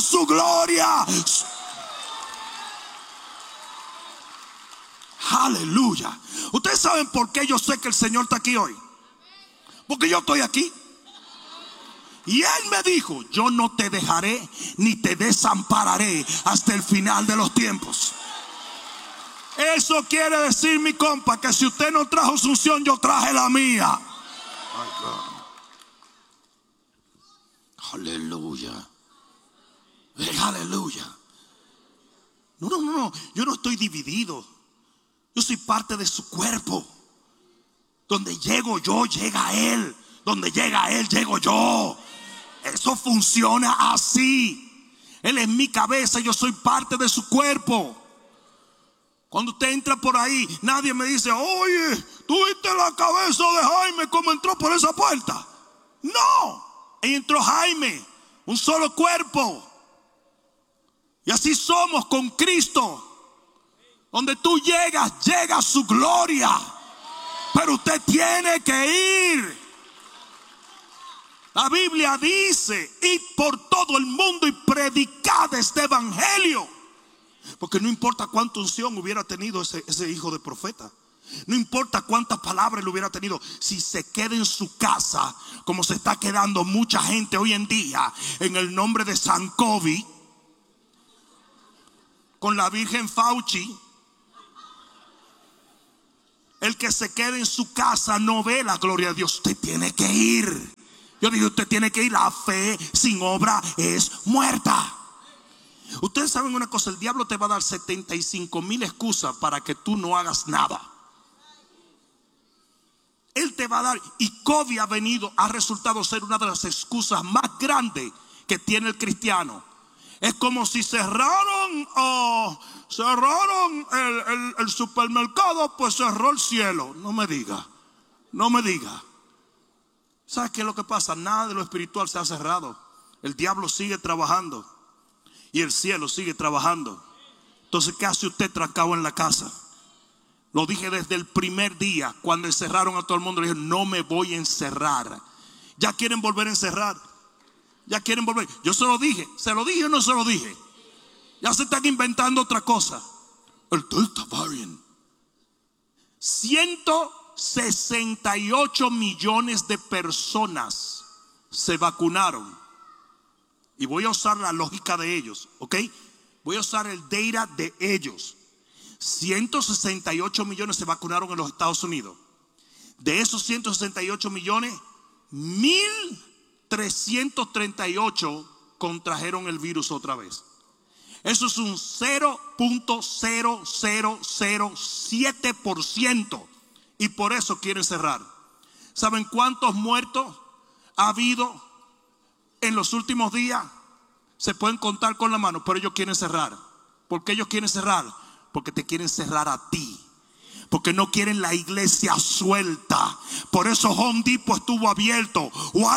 su gloria. Aleluya. Ustedes saben por qué yo sé que el Señor está aquí hoy. Porque yo estoy aquí. Y Él me dijo: yo no te dejaré ni te desampararé hasta el final de los tiempos. Eso quiere decir, mi compa, que si usted no trajo su unción, yo traje la mía. Aleluya. Aleluya. No, yo no estoy dividido. Yo soy parte de su cuerpo. Donde llego yo, llega Él. Donde llega Él, llego yo. Eso funciona así. Él es mi cabeza, yo soy parte de su cuerpo. Cuando usted entra por ahí, nadie me dice: oye, ¿tú viste la cabeza de Jaime como entró por esa puerta? No, ahí entró Jaime, un solo cuerpo. Y así somos con Cristo. Donde tú llegas, llega su gloria. Pero usted tiene que ir. La Biblia dice: id por todo el mundo y predicad este evangelio. Porque no importa cuánta unción hubiera tenido ese hijo de profeta, no importa cuántas palabras le hubiera tenido, si se queda en su casa, como se está quedando mucha gente hoy en día, en el nombre de San COVID, con la Virgen Fauci. El que se quede en su casa no ve la gloria de Dios. Usted tiene que ir. Yo dije, usted tiene que ir. La fe sin obra es muerta. Ustedes saben una cosa: el diablo te va a dar 75,000 excusas para que tú no hagas nada. Él te va a dar. Y COVID ha resultado ser una de las excusas más grandes que tiene el cristiano. Es como si cerraron el supermercado, pues cerró el cielo. No me diga. ¿Sabes qué es lo que pasa? Nada de lo espiritual se ha cerrado. El diablo sigue trabajando y el cielo sigue trabajando. Entonces, ¿qué hace usted trancado en la casa? Lo dije desde el primer día, cuando encerraron a todo el mundo. Le dije: no me voy a encerrar. Ya quieren volver a encerrar. Ya quieren volver. Yo se lo dije o no se lo dije. Ya se están inventando otra cosa. El Delta variant. 168 millones de personas se vacunaron. Y voy a usar la lógica de ellos, ¿ok? Voy a usar el data de ellos. 168 millones se vacunaron en los Estados Unidos. De esos 168 millones, 1,338 contrajeron el virus otra vez. Eso es un 0.0007%. Y por eso quieren cerrar. ¿Saben cuántos muertos ha habido en los últimos días? Se pueden contar con la mano, pero ellos quieren cerrar. ¿Por qué ellos quieren cerrar? Porque te quieren cerrar a ti. Porque no quieren la iglesia suelta. Por eso Home Depot estuvo abierto.